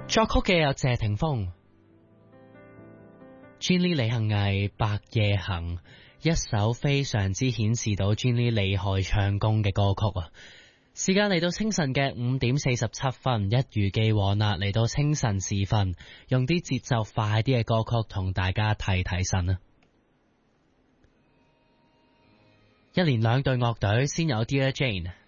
作曲嘅有謝霆鋒。Jenny 李幸倪白夜行，一首非常之顯示到 Jenny 厲害唱功嘅歌曲啊！時間嚟到清晨嘅5:47，一如既往啦，嚟到清晨時分，用啲節奏快啲嘅歌曲同大家提提神啊！一連兩隊樂隊，先有 Dear Jane